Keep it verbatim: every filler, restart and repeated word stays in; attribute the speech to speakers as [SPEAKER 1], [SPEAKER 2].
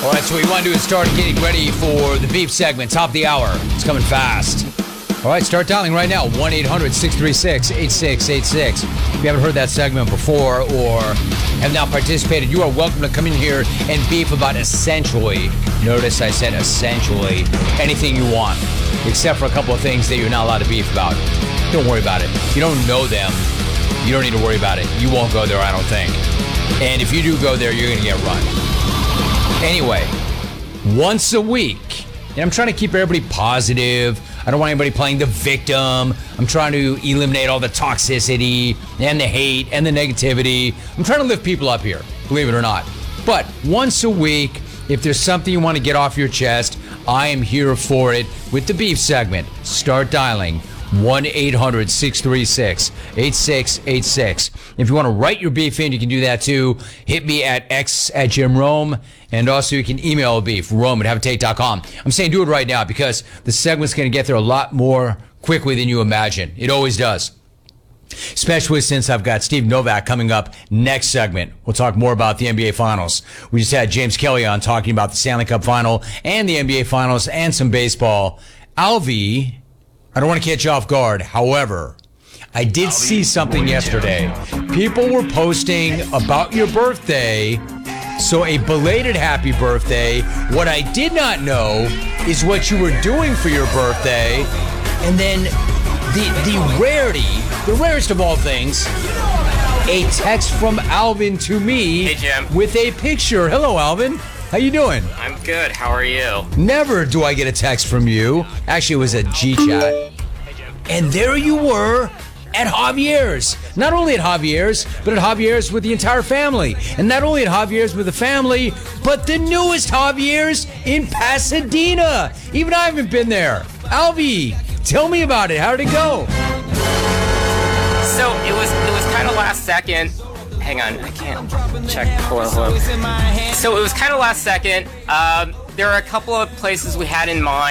[SPEAKER 1] All right, so what we want to do is start getting ready for the beef segment, top of the hour. It's coming fast. All right, start dialing right now, one eight hundred six three six eight six eight six. If you haven't heard that segment before or have not participated, you are welcome to come in here and beef about essentially, notice I said essentially, anything you want, except for a couple of things that you're not allowed to beef about. Don't worry about it. If you don't know them, you don't need to worry about it. You won't go there, I don't think. And if you do go there, you're going to get run. Anyway, once a week, and I'm trying to keep everybody positive. I don't want anybody playing the victim. I'm trying to eliminate all the toxicity and the hate and the negativity. I'm trying to lift people up here, believe it or not. But once a week, if there's something you want to get off your chest, I am here for it with the beef segment. Start dialing one eight hundred six three six eight six eight six. If you want to write your beef in, you can do that too. Hit me at x at Jim Rome. And also you can email beef, Rome at habitate dot com. I'm saying do it right now because the segment's going to get there a lot more quickly than you imagine. It always does. Especially since I've got Steve Novak coming up next segment. We'll talk more about the N B A Finals. We just had James Kelly on talking about the Stanley Cup Final and the N B A Finals and some baseball. Alvy, I don't want to catch you off guard. However, I did see something yesterday. People were posting about your birthday. So a belated happy birthday. What I did not know is what you were doing for your birthday. And then the the rarity, the rarest of all things, a text from Alvin to me.
[SPEAKER 2] Hey, Jim.
[SPEAKER 1] With a picture. Hello, Alvin. How you doing?
[SPEAKER 2] I'm good. How are you?
[SPEAKER 1] Never do I get a text from you. Actually, it was a G chat.
[SPEAKER 2] Hey, Jim.
[SPEAKER 1] And there you were at Javier's. Not only at Javier's, but at Javier's with the entire family. And not only at Javier's with the family, but the newest Javier's in Pasadena. Even I haven't been there. Alvy, tell me about it. How did it go?
[SPEAKER 2] So it was it was kind of last second. Hang on, I can't check. Hold on, hold on. So it was kind of last second. Um, there are a couple of places we had in mind.